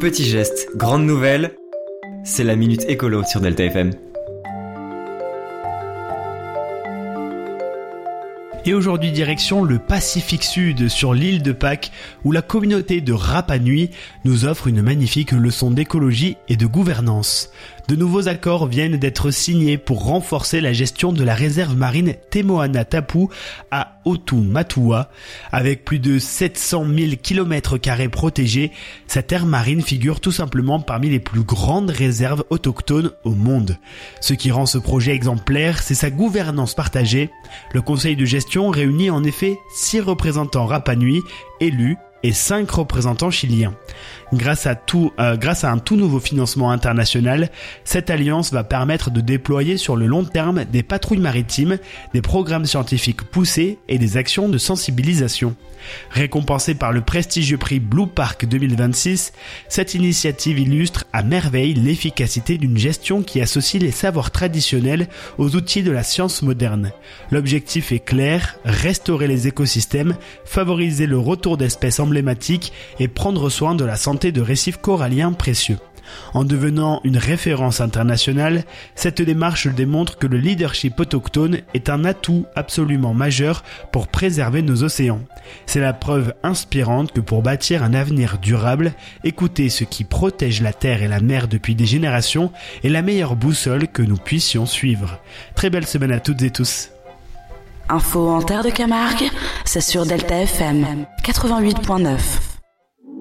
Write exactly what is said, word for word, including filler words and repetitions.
Petit geste, grande nouvelle, c'est la Minute Écolo sur Delta F M. Et aujourd'hui, direction le Pacifique Sud, sur l'île de Pâques, où la communauté de Rapa Nui nous offre une magnifique leçon d'écologie et de gouvernance. De nouveaux accords viennent d'être signés pour renforcer la gestion de la réserve marine Te Moana Tapu à Otumatua. Avec plus de sept cent mille kilomètres carrés protégés, cette aire marine figure tout simplement parmi les plus grandes réserves autochtones au monde. Ce qui rend ce projet exemplaire, c'est sa gouvernance partagée. Le conseil de gestion réunit en effet six représentants Rapa Nui élus et cinq représentants chiliens. Grâce à, tout, euh, grâce à un tout nouveau financement international, cette alliance va permettre de déployer sur le long terme des patrouilles maritimes, des programmes scientifiques poussés et des actions de sensibilisation. Récompensée par le prestigieux prix Blue Park deux mille vingt-six, cette initiative illustre à merveille l'efficacité d'une gestion qui associe les savoirs traditionnels aux outils de la science moderne. L'objectif est clair, restaurer les écosystèmes, favoriser le retour d'espèces emblématiques et prendre soin de la santé de récifs coralliens précieux. En devenant une référence internationale, cette démarche démontre que le leadership autochtone est un atout absolument majeur pour préserver nos océans. C'est la preuve inspirante que pour bâtir un avenir durable, écouter ce qui protège la terre et la mer depuis des générations est la meilleure boussole que nous puissions suivre. Très belle semaine à toutes et tous. Info en terre de Camargue, c'est sur Delta F M quatre-vingt-huit point neuf.